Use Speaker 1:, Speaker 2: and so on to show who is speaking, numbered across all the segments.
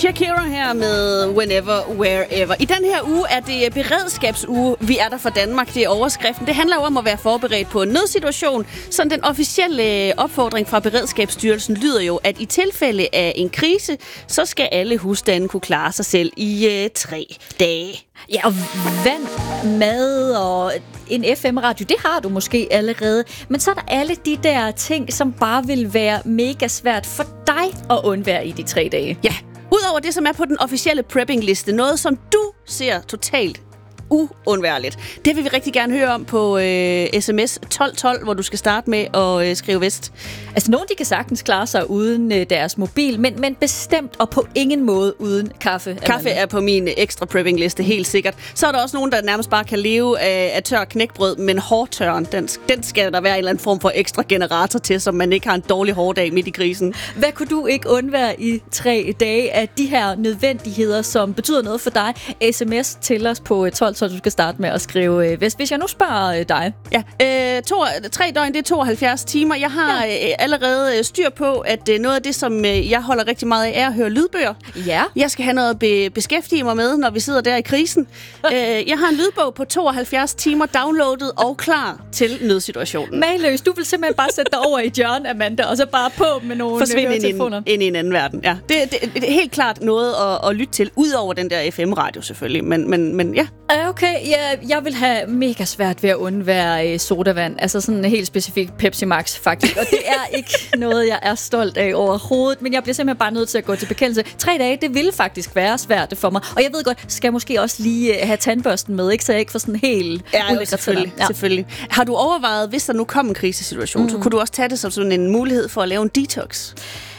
Speaker 1: Shakira her med Whenever, Wherever. I den her uge er det beredskabsuge. Vi er der for Danmark. Det er overskriften. Det handler jo om at være forberedt på en nødsituation. Så den officielle opfordring fra Beredskabsstyrelsen lyder jo, at i tilfælde af en krise, så skal alle husstande kunne klare sig selv i 3 dage.
Speaker 2: Ja, og vand, mad og en FM-radio, det har du måske allerede. Men så er der alle de der ting, som bare vil være mega svært for dig at undvære i de 3 dage.
Speaker 1: Ja, udover det, som er på den officielle prepping-liste. Noget, som du ser totalt uundværligt. Det vil vi rigtig gerne høre om på sms 1212, hvor du skal starte med at skrive vest.
Speaker 2: Altså, nogen de kan sagtens klare sig uden deres mobil, men bestemt og på ingen måde uden kaffe.
Speaker 1: Kaffe er på min ekstra prepping-liste, helt sikkert. Så er der også nogen, der nærmest bare kan leve af tør knækbrød, men hårdtørren, den skal der være en eller anden form for ekstra generator til, så man ikke har en dårlig hårdag midt i krisen.
Speaker 2: Hvad kunne du ikke undvære i 3 dage af de her nødvendigheder, som betyder noget for dig? SMS til os på 1212, du skal starte med at skrive vest. Hvis jeg nu spørger dig.
Speaker 1: Ja, 3 døgn, det er 72 timer. Jeg har allerede styr på, at noget af det, som jeg holder rigtig meget af, er at høre lydbøger.
Speaker 2: Ja.
Speaker 1: Jeg skal have noget at beskæftige mig med, når vi sidder der i krisen. Jeg har en lydbog på 72 timer downloadet og klar til nødsituationen.
Speaker 2: Mageløs, du vil simpelthen bare sætte dig over i hjørnet, Amanda, og så bare på med nogle høretelefoner.
Speaker 1: Ind i en anden verden, ja. Det er helt klart noget at lytte til, ud over den der FM-radio selvfølgelig, men ja.
Speaker 2: Okay, jeg vil have mega svært ved at undvære sodavand. Altså sådan helt specifikt Pepsi Max, faktisk. Og det er ikke noget, jeg er stolt af overhovedet. Men jeg bliver simpelthen bare nødt til at gå til bekendelse. 3 dage, det ville faktisk være svært for mig. Og jeg ved godt, skal jeg måske også lige have tandbørsten med, ikke? Så jeg ikke får sådan helt ulækre tænder.
Speaker 1: Ja, selvfølgelig. Har du overvejet, hvis der nu kom en krisesituation, så kunne du også tage det som sådan en mulighed for at lave en detox?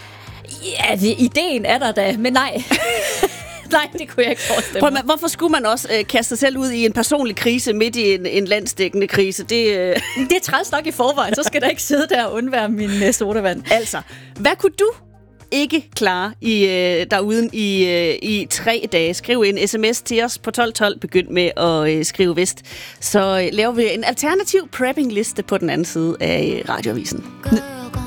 Speaker 2: Ja, ideen er der da, men nej. Nej, det kunne jeg ikke forestille mig.
Speaker 1: Hvorfor skulle man også kaste sig selv ud i en personlig krise midt i en landsdækkende krise? Det er
Speaker 2: træls nok i forvejen, så skal der ikke sidde der og undvære min sodavand.
Speaker 1: Altså, hvad kunne du ikke klare derude i 3 dage? Skriv en sms til os på 1212. Begynd med at skrive vest. Så laver vi en alternativ prepping-liste på den anden side af radioavisen.